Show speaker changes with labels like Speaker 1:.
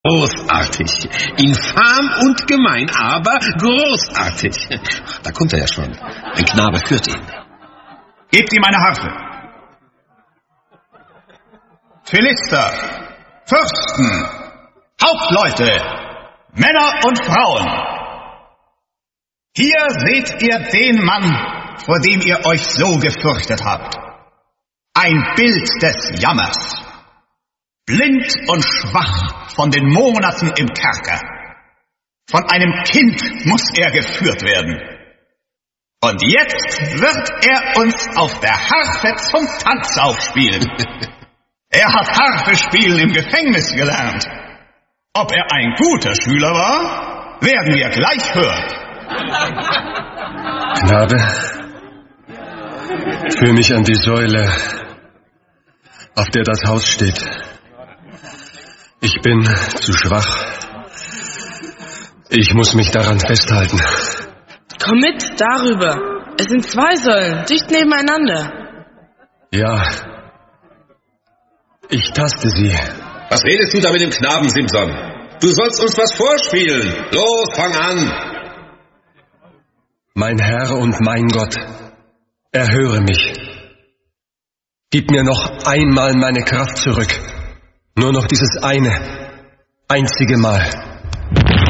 Speaker 1: Großartig. Infam und gemein, aber großartig. Da kommt er ja schon. Ein Knabe führt ihn.
Speaker 2: Gebt ihm eine Harfe. Philister, Fürsten, Hauptleute, Männer und Frauen. Hier seht ihr den Mann, vor dem ihr euch so gefürchtet habt. Ein Bild des Jammers. Blind und schwach von den Monaten im Kerker. Von einem Kind muss er geführt werden. Und jetzt wird er uns auf der Harfe zum Tanz aufspielen. Er hat Harfespielen im Gefängnis gelernt. Ob er ein guter Schüler war, werden wir gleich hören.
Speaker 3: Knabe, führ mich an die Säule, auf der das Haus steht. Ich bin zu schwach. Ich muss mich daran festhalten.
Speaker 4: Komm mit, darüber. Es sind 2 Säulen, dicht nebeneinander.
Speaker 3: Ja, ich taste sie.
Speaker 1: Was redest du da mit dem Knaben, Simson? Du sollst uns was vorspielen. Los, fang an.
Speaker 3: Mein Herr und mein Gott, erhöre mich. Gib mir noch einmal meine Kraft zurück. Nur noch dieses eine, einzige Mal.